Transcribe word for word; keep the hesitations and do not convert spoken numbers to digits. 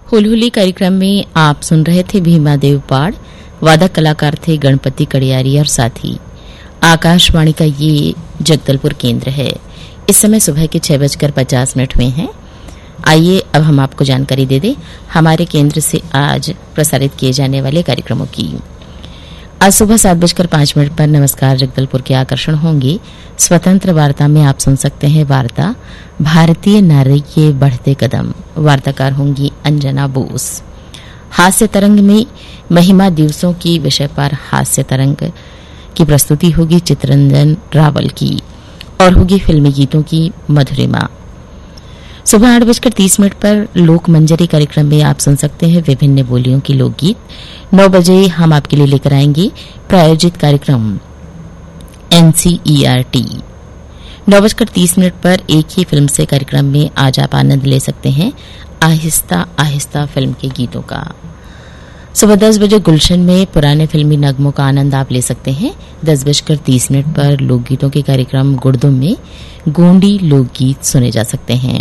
हुलहुली कार्यक्रम में आप सुन रहे थे भीमा देव पाड़। वादक कलाकार थे गणपति कड़ियारी और साथी। आकाशवाणी का ये जगदलपुर केंद्र है। इस समय सुबह के छह बजकर पचास मिनट हुए हैं। आइए अब हम आपको जानकारी दे दें हमारे केंद्र से आज प्रसारित किए जाने वाले कार्यक्रमों की। आज सुबह सात बजकर पांच मिनट पर नमस्कार जगदलपुर के आकर्षण होंगे। स्वतंत्र वार्ता में आप सुन सकते हैं वार्ता भारतीय नारी के बढ़ते कदम। वार्ताकार होंगी अंजना बोस। हास्य तरंग में महिमा दिवसों की विषय पर हास्य तरंग की प्रस्तुति होगी चित्ररंजन रावल की और होगी फिल्मी गीतों की मधुरिमा। सुबह आठ बजकर तीस मिनट पर लोक मंजरी कार्यक्रम में आप सुन सकते हैं विभिन्न बोलियों की लोकगीत। नौ बजे हम आपके लिए लेकर आएंगे प्रायोजित कार्यक्रम एनसीईआरटी। नौ बजकर तीस मिनट पर एक ही फिल्म से कार्यक्रम में आज आप आनंद ले सकते हैं आहिस्ता आहिस्ता फिल्म के गीतों का। सुबह दस बजे गुलशन में पुराने फिल्मी नगमों का आनंद आप ले सकते हैं। दस बजकर तीस मिनट पर लोकगीतों के कार्यक्रम गुड़दुम में गोंडी लोकगीत सुने जा सकते हैं।